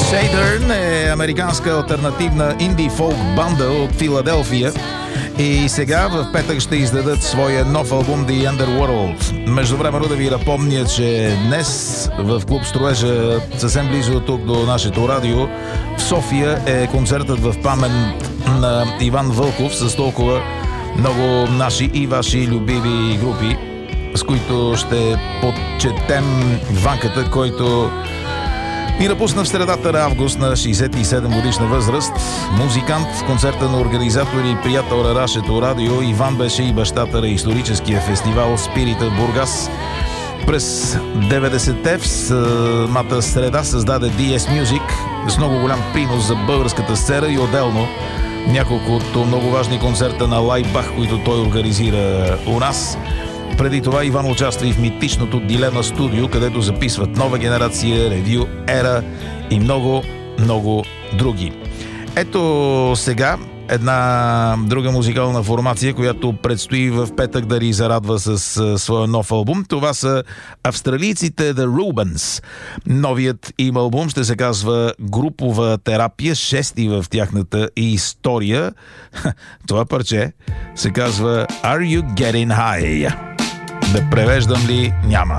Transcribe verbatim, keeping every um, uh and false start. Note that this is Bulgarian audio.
Southern е американска алтернативна инди-фолк банда от Филаделфия и сега в петък ще издадат своя нов албум The Underworld. Междувременно да ви напомня, че днес в клуб Строежа, съвсем близо тук до нашето радио, в София е концертът в памет на Иван Вълков с толкова много наши и ваши любими групи, с които ще подчетем Ванката, който ни напусна в средата на август на шейсет и седем годишна възраст. Музикант, концерта на организатори и приятел на нашето радио, Иван беше и бащата на историческия фестивал Спирита в Бургас. През деветдесетте в самата среда създаде ди ес Music с много голям принос за българската сцена и отделно няколкото много важни концерта на Лайбах, които той организира у нас. Преди това Иван участва и в митичното Дилема студио, където записват Нова генерация, Ревю, Ера и много, много други. Ето сега една друга музикална формация, която предстои в петък да ни зарадва с а, своя нов албум. Това са австралийците The Rubens. Новият им албум ще се казва Групова терапия, шести в тяхната история. Това парче се казва Are You Getting High? Да превеждам ли? Няма.